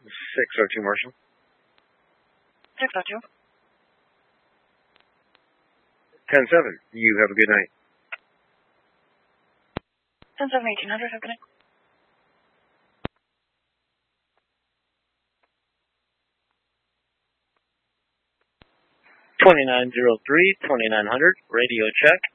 602 Marshall. 602. 10-7. You have a good night. 10-7, 1800. Have a good night. 2903, 2900. Radio check.